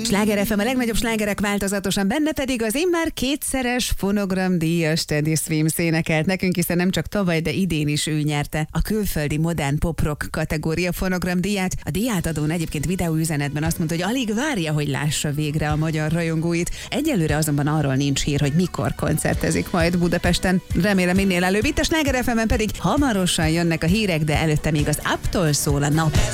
Sláger FM, a legnagyobb slágerek változatosan, benne pedig az immár kétszeres fonogramdíjas Teddy Swims énekelt nekünk, hiszen nem csak tavaly, de idén is ő nyerte a külföldi modern pop-rock kategória fonogramdíját. A díjátadón egyébként videóüzenetben azt mondta, hogy alig várja, hogy lássa végre a magyar rajongóit. Egyelőre azonban arról nincs hír, hogy mikor koncertezik majd Budapesten. Remélem minél előbb. Itt a Sláger FM-en pedig hamarosan jönnek a hírek, de előtte még az Up-tól szól a nap.